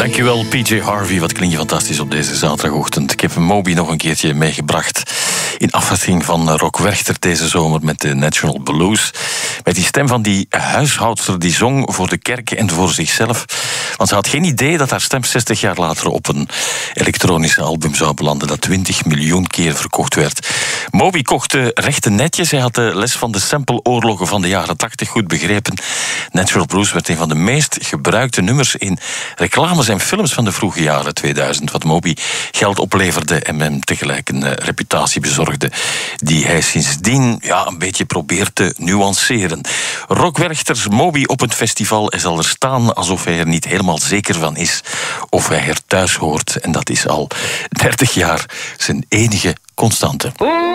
Dankjewel, PJ Harvey. Wat klink je fantastisch op deze zaterdagochtend. Ik heb Moby nog een keertje meegebracht in afwachting van Rock Werchter deze zomer met de National Blues. Met die stem van die huishoudster die zong voor de kerk en voor zichzelf. Want ze had geen idee dat haar stem 60 jaar later op een elektronische album zou belanden dat 20 miljoen keer verkocht werd. Moby kocht de rechten netjes. Hij had de les van de sampleoorlogen van de jaren 80 goed begrepen. Natural Blues werd een van de meest gebruikte nummers in reclames en films van de vroege jaren 2000. Wat Moby geld opleverde en hem tegelijk een reputatie bezorgde die hij sindsdien een beetje probeert te nuanceren. Rock Werchter, Moby op het festival. Hij zal er staan alsof hij er niet helemaal zeker van is of hij er thuis hoort. En dat is al 30 jaar zijn enige constante.